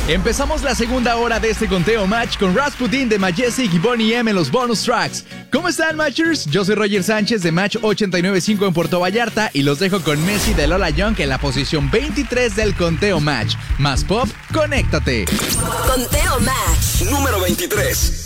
Empezamos la segunda hora de este conteo match con Rasputin de Majestic y Boney M en los bonus tracks. ¿Cómo están, Matchers? Yo soy Roger Sánchez de Match 89.5 en Puerto Vallarta y los dejo con Messi de Lola Young en la posición 23 del conteo match. Más pop, conéctate. Conteo match número 23.